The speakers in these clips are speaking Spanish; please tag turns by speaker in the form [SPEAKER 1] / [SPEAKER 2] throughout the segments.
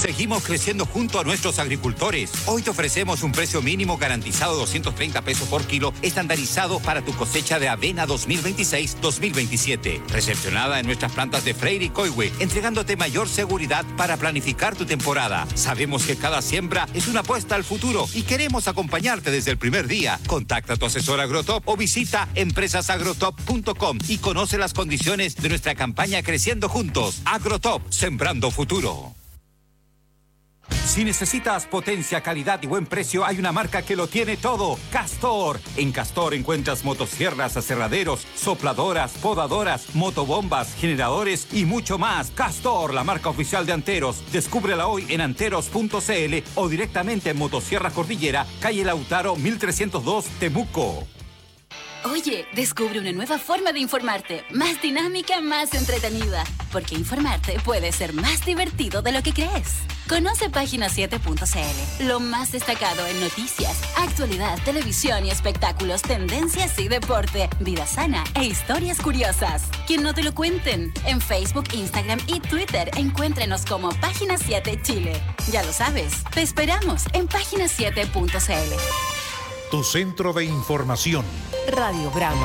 [SPEAKER 1] Seguimos creciendo junto a nuestros agricultores. Hoy te ofrecemos un precio mínimo garantizado de 230 pesos por kilo, estandarizado para tu cosecha de avena 2026-2027. Recepcionada en nuestras plantas de Freire y Coihue, entregándote mayor seguridad para planificar tu temporada. Sabemos que cada siembra es una apuesta al futuro y queremos acompañarte desde el primer día. Contacta a tu asesor Agrotop o visita empresasagrotop.com y conoce las condiciones de nuestra campaña Creciendo Juntos. Agrotop, sembrando futuro. Si necesitas potencia, calidad y buen precio, hay una marca que lo tiene todo. Castor. En Castor encuentras motosierras, aserraderos, sopladoras, podadoras, motobombas, generadores y mucho más. Castor, la marca oficial de Anteros. Descúbrela hoy en anteros.cl o directamente en Motosierra Cordillera, calle Lautaro 1302, Temuco.
[SPEAKER 2] Oye, descubre una nueva forma de informarte, más dinámica, más entretenida, porque informarte puede ser más divertido de lo que crees. Conoce página7.cl, lo más destacado en noticias, actualidad, televisión y espectáculos, tendencias y deporte, vida sana e historias curiosas. Que no te lo cuenten. En Facebook, Instagram y Twitter, encuéntrenos como Página 7 Chile. Ya lo sabes, te esperamos en página7.cl.
[SPEAKER 3] Tu centro de información.
[SPEAKER 4] Radio Bravo.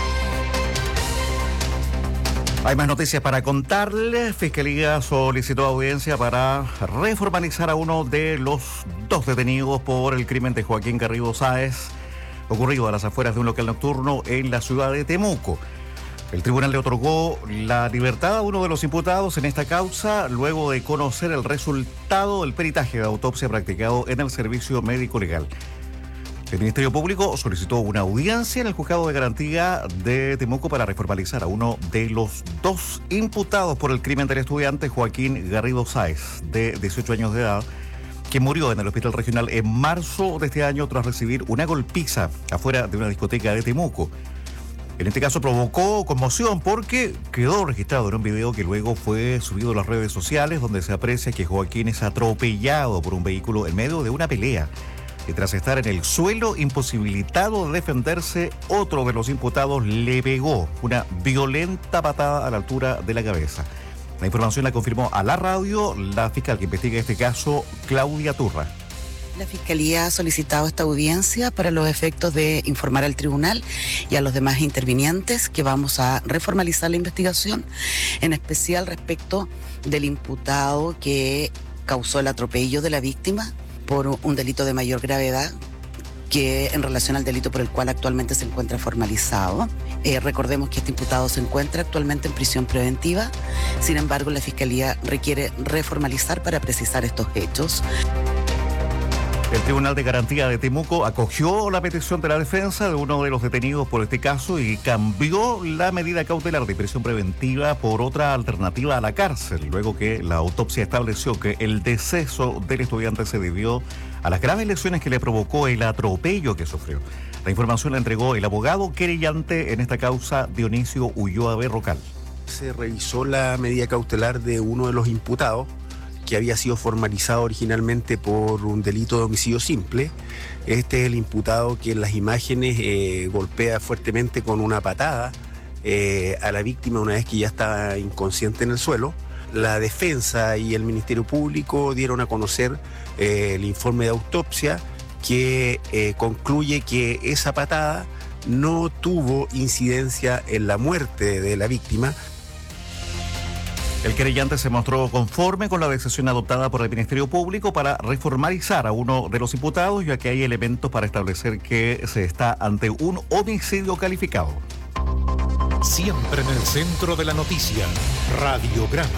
[SPEAKER 5] Hay más noticias para contarles. Fiscalía solicitó audiencia para reformalizar a uno de los dos detenidos por el crimen de Joaquín Garrido Sáez, ocurrido a las afueras de un local nocturno en la ciudad de Temuco. El tribunal le otorgó la libertad a uno de los imputados en esta causa luego de conocer el resultado del peritaje de autopsia practicado en el servicio médico legal. El Ministerio Público solicitó una audiencia en el Juzgado de Garantía de Temuco para reformalizar a uno de los dos imputados por el crimen del estudiante Joaquín Garrido Sáez, de 18 años de edad, que murió en el hospital regional en marzo de este año tras recibir una golpiza afuera de una discoteca de Temuco. En este caso provocó conmoción porque quedó registrado en un video que luego fue subido a las redes sociales, donde se aprecia que Joaquín es atropellado por un vehículo en medio de una pelea. Y tras estar en el suelo, imposibilitado de defenderse, otro de los imputados le pegó una violenta patada a la altura de la cabeza. La información la confirmó a la radio la fiscal que investiga este caso, Claudia Turra.
[SPEAKER 6] La Fiscalía ha solicitado esta audiencia para los efectos de informar al tribunal y a los demás intervinientes que vamos a reformalizar la investigación, en especial respecto del imputado que causó el atropello de la víctima por un delito de mayor gravedad que en relación al delito por el cual actualmente se encuentra formalizado. Recordemos que este imputado se encuentra actualmente en prisión preventiva, sin embargo la Fiscalía requiere reformalizar para precisar estos hechos.
[SPEAKER 5] El Tribunal de Garantía de Temuco acogió la petición de la defensa de uno de los detenidos por este caso y cambió la medida cautelar de prisión preventiva por otra alternativa a la cárcel, luego que la autopsia estableció que el deceso del estudiante se debió a las graves lesiones que le provocó el atropello que sufrió. La información la entregó el abogado querellante en esta causa, Dionisio Ulloa Berrocal.
[SPEAKER 7] Se revisó la medida cautelar de uno de los imputados, que había sido formalizado originalmente por un delito de homicidio simple. Este es el imputado que en las imágenes golpea fuertemente con una patada a la víctima una vez que ya está inconsciente en el suelo. La defensa y el Ministerio Público dieron a conocer el informe de autopsia que concluye que esa patada no tuvo incidencia en la muerte de la víctima.
[SPEAKER 5] El querellante se mostró conforme con la decisión adoptada por el Ministerio Público para reformalizar a uno de los imputados, ya que hay elementos para establecer que se está ante un homicidio calificado.
[SPEAKER 3] Siempre en el centro de la noticia, Radiograma.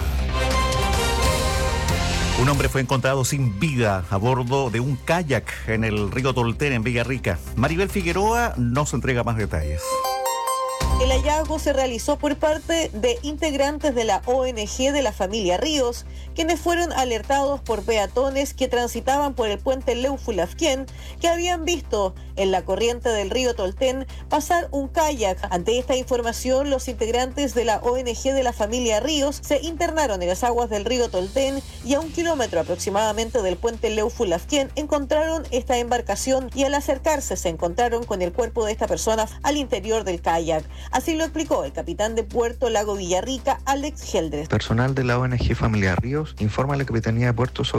[SPEAKER 5] Un hombre fue encontrado sin vida a bordo de un kayak en el río Tolten, en Villarrica. Maribel Figueroa nos entrega más detalles.
[SPEAKER 8] El hallazgo se realizó por parte de integrantes de la ONG de la familia Ríos, quienes fueron alertados por peatones que transitaban por el puente Leufulafquén, que habían visto en la corriente del río Tolten pasar un kayak. Ante esta información, los integrantes de la ONG de la familia Ríos se internaron en las aguas del río Tolten y a 1 kilómetro aproximadamente del puente Leufulafquén encontraron esta embarcación y al acercarse se encontraron con el cuerpo de esta persona al interior del kayak. Así lo explicó el capitán de Puerto Lago Villarrica, Alex Geldres.
[SPEAKER 9] Personal de la ONG Familia Ríos informa a la Capitanía de Puerto